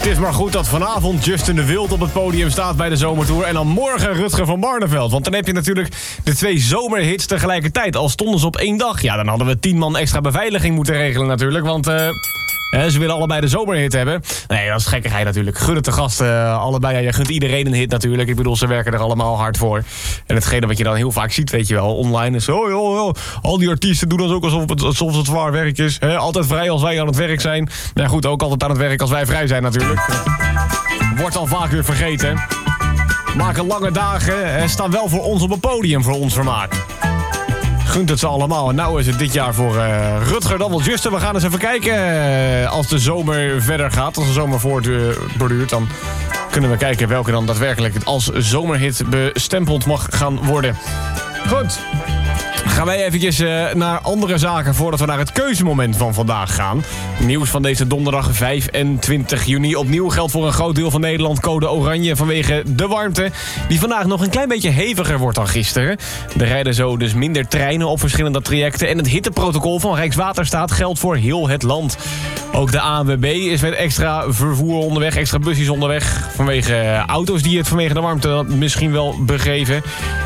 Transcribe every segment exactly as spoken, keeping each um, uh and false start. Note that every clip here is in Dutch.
is maar goed dat vanavond Justin de Wild op het podium staat bij de Zomertour. En dan morgen Rutger van Barneveld. Want dan heb je natuurlijk de twee zomerhits tegelijkertijd. Al stonden ze op één dag. Ja, dan hadden we tien man extra beveiliging moeten regelen natuurlijk. Want... Uh... He, ze willen allebei de zomerhit hebben. Nee, dat is gekkigheid natuurlijk. Gun het de gasten uh, allebei. Ja, je gunt iedereen een hit natuurlijk. Ik bedoel, ze werken er allemaal hard voor. En hetgene wat je dan heel vaak ziet, weet je wel, online is... Oh, oh, oh, al die artiesten doen dat ook alsof het, alsof het zwaar werk is. He, altijd vrij als wij aan het werk zijn. Nou goed, ook altijd aan het werk als wij vrij zijn natuurlijk. Wordt al vaak weer vergeten. Maken lange dagen. He, staan wel voor ons op een podium voor ons vermaak. Gunt het ze allemaal. En nou is het dit jaar voor uh, Rutger dan wel Justin. We gaan eens even kijken uh, als de zomer verder gaat. Als de zomer voortborduurt, dan kunnen we kijken welke dan daadwerkelijk als zomerhit bestempeld mag gaan worden. Goed. Gaan wij eventjes uh, naar andere zaken voordat we naar het keuzemoment van vandaag gaan. Nieuws van deze donderdag vijfentwintig juni. Opnieuw geldt voor een groot deel van Nederland code oranje vanwege de warmte. Die vandaag nog een klein beetje heviger wordt dan gisteren. Er rijden zo dus minder treinen op verschillende trajecten. En het hitteprotocol van Rijkswaterstaat geldt voor heel het land. Ook de A N W B is met extra vervoer onderweg, extra busjes onderweg. Vanwege auto's die het vanwege de warmte misschien wel begeven.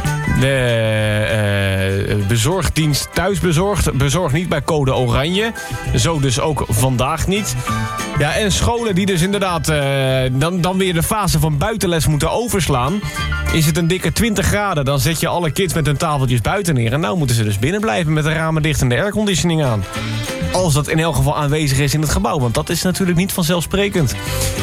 De uh, bezorgdienst Thuisbezorgd bezorgt niet bij code oranje. Zo dus ook vandaag niet. Ja, en scholen die dus inderdaad uh, dan, dan weer de fase van buitenles moeten overslaan. Is het een dikke twintig graden, dan zet je alle kids met hun tafeltjes buiten neer. En nou moeten ze dus binnen blijven met de ramen dicht en de airconditioning aan. Als dat in elk geval aanwezig is in het gebouw, want dat is natuurlijk niet vanzelfsprekend.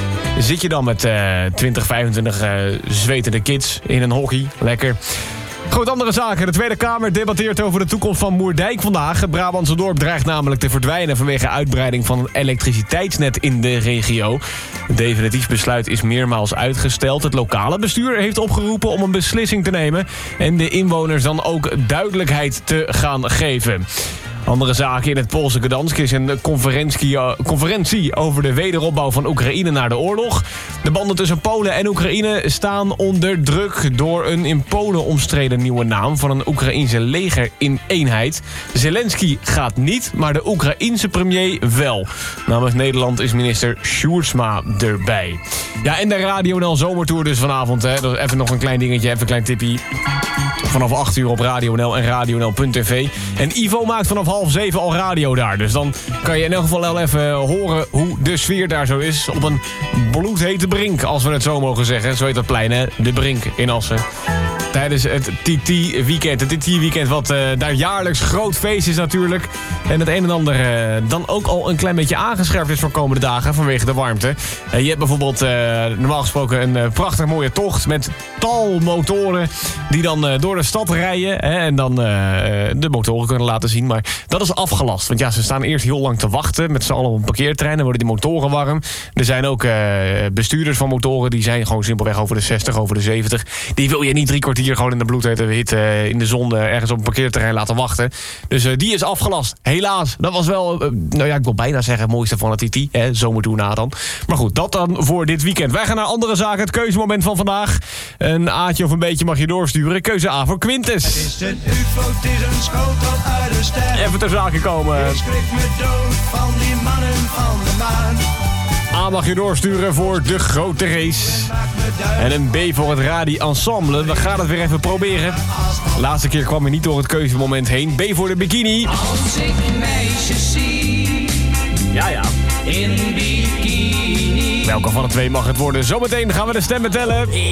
Zit je dan met uh, twintig, vijfentwintig uh, zwetende kids in een hockey, lekker... Goed, andere zaken. De Tweede Kamer debatteert over de toekomst van Moerdijk vandaag. Het Brabantse dorp dreigt namelijk te verdwijnen vanwege uitbreiding van het elektriciteitsnet in de regio. Het definitief besluit is meermaals uitgesteld. Het lokale bestuur heeft opgeroepen om een beslissing te nemen en de inwoners dan ook duidelijkheid te gaan geven. Andere zaken in het Poolse Gdansk is een conferentie, uh, conferentie over de wederopbouw van Oekraïne na de oorlog. De banden tussen Polen en Oekraïne staan onder druk door een in Polen omstreden nieuwe naam van een Oekraïense legereenheid. Zelensky gaat niet, maar de Oekraïense premier wel. Namens Nederland is minister Sjoerdsma erbij. Ja, en de Radio N L Zomertour dus vanavond. Hè. Dat is even nog een klein dingetje, even een klein tippie. Vanaf acht uur op Radio N L en radio n l punt t v. En Ivo maakt vanaf half zeven al radio daar. Dus dan kan je in elk geval wel even horen hoe de sfeer daar zo is. Op een bloedhete brink, als we het zo mogen zeggen. Zo heet dat plein, hè? De Brink in Assen. Tijdens het T T-weekend. Het T T-weekend wat uh, daar jaarlijks groot feest is natuurlijk. En het een en ander uh, dan ook al een klein beetje aangescherpt is voor komende dagen vanwege de warmte. Uh, je hebt bijvoorbeeld uh, normaal gesproken een uh, prachtig mooie tocht met tal motoren die dan uh, door de stad rijden. Hè, en dan uh, de motoren kunnen laten zien. Maar dat is afgelast. Want ja, ze staan eerst heel lang te wachten met z'n allen op een parkeertrein. Dan worden die motoren warm. Er zijn ook uh, bestuurders van motoren. Die zijn gewoon simpelweg over de zestig, over de zeventig. Die wil je niet drie kwartier hier gewoon in de bloedhete hitte uh, in de zon uh, ergens op een parkeerterrein laten wachten. Dus uh, die is afgelast. Helaas. Dat was wel, uh, nou ja, ik wil bijna zeggen het mooiste van het T T. Hè, zomertour na dan. Maar goed, dat dan voor dit weekend. Wij gaan naar andere zaken. Het keuzemoment van vandaag. Een aatje of een beetje mag je doorsturen. Keuze A voor Quintus. Het is een ufo, het is een schotel uit de ster. Even ter zake komen. Ik schrik me dood van die mannen van de maan. A mag je doorsturen voor de grote race. En een B voor het Radi Ensemble. We gaan het weer even proberen. De laatste keer kwam je niet door het keuzemoment heen. B voor de bikini. Als ik meisjes zie. Ja, ja. In bikini. Welke van de twee mag het worden? Zometeen gaan we de stemmen tellen.